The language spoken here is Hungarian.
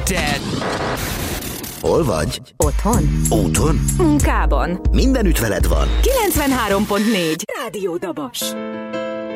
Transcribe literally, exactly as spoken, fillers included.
Te! Hol vagy? Otthon. Úton? Munkában. Mindenütt veled van. kilencvenhárom pont négy Rádió Dabas.